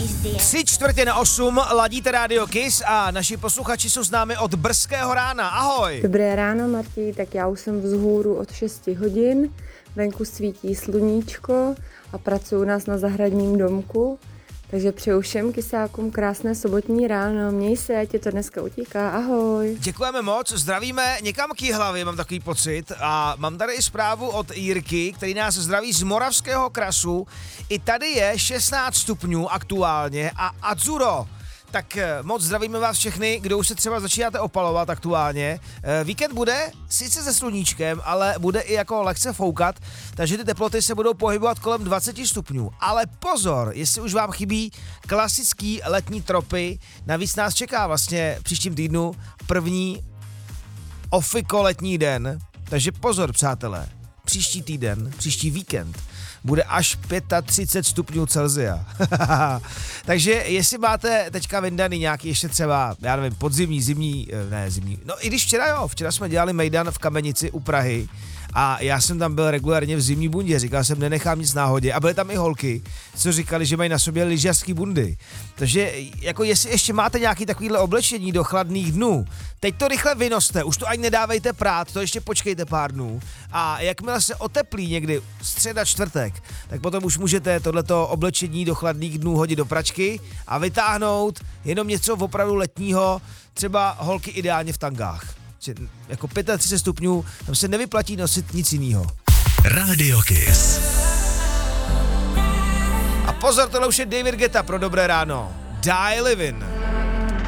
7:45 ladíte Radio Kiss a naši posluchači jsou s námi od brzkého rána. Ahoj. Dobré ráno, Martí, tak já už jsem vzhůru od 6 hodin, venku svítí sluníčko a pracuji u nás na zahradním domku, takže přeju všem kysákům krásné sobotní ráno, měj se, ať je to dneska utíká, ahoj. Děkujeme moc, zdravíme někam k Jihlavě, mám takový pocit, a mám tady i zprávu od Jirky, který nás zdraví z Moravského Krasu. I tady je 16 stupňů aktuálně a Adzuro. Tak moc zdravíme vás všechny, kdo už se třeba začínáte opalovat aktuálně. Víkend bude sice se sluníčkem, ale bude i jako lehce foukat, takže ty teploty se budou pohybovat kolem 20 stupňů. Ale pozor, jestli už vám chybí klasický letní tropy, navíc nás čeká vlastně příštím týdnu první ofiko letní den, takže pozor, přátelé, příští týden, příští víkend bude až 35 stupňů Celsia. Takže jestli máte teďka vyndaný nějaký ještě třeba, já nevím, podzimní, zimní, no i když včera jsme dělali mejdan v Kamenici u Prahy a já jsem tam byl regulárně v zimní bundě, říkal jsem, nenechám nic náhodě a byly tam i holky, co říkali, že mají na sobě lyžařský bundy. Takže jako jestli ještě máte nějaký takovýhle oblečení do chladných dnů, teď to rychle vynoste, už to ani nedávejte prát, to ještě počkejte pár dnů a jakmile se oteplí někdy středa, čtvrtek, tak potom už můžete tohleto oblečení do chladných dnů hodit do pračky a vytáhnout jenom něco opravdu letního, třeba holky ideálně v tangách. Jako 35 stupňů, tam se nevyplatí nosit nic jiného. Radio Kiss. A pozor, tohle už je David Guetta pro dobré ráno. Die Livin'.